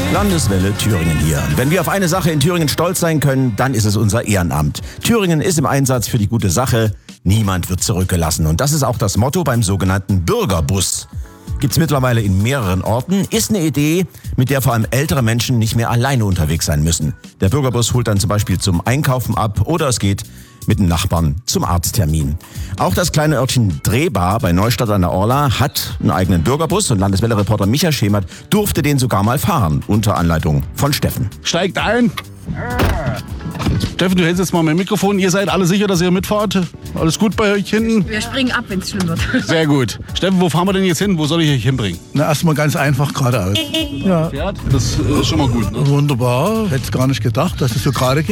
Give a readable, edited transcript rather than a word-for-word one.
Landeswelle Thüringen hier. Wenn wir auf eine Sache in Thüringen stolz sein können, dann ist es unser Ehrenamt. Thüringen ist im Einsatz für die gute Sache. Niemand wird zurückgelassen. Und das ist auch das Motto beim sogenannten Bürgerbus. Gibt's mittlerweile in mehreren Orten. Ist eine Idee, mit der vor allem ältere Menschen nicht mehr alleine unterwegs sein müssen. Der Bürgerbus holt dann zum Beispiel zum Einkaufen ab oder es geht mit dem Nachbarn zum Arzttermin. Auch das kleine Örtchen Drehbar bei Neustadt an der Orla hat einen eigenen Bürgerbus und Landeswelle-Reporter Micha Schemert durfte den sogar mal fahren, unter Anleitung von Steffen. Steigt ein! Steffen, du hältst jetzt mal mein Mikrofon. Ihr seid alle sicher, dass ihr mitfahrt? Alles gut bei euch hinten? Wir springen ab, wenn es schlimm wird. Sehr gut. Steffen, wo fahren wir denn jetzt hin? Wo soll ich euch hinbringen? Na, erstmal ganz einfach geradeaus. Ja. Das ist schon mal gut. Ne? Wunderbar. Hätte es gar nicht gedacht, dass es so gerade geht.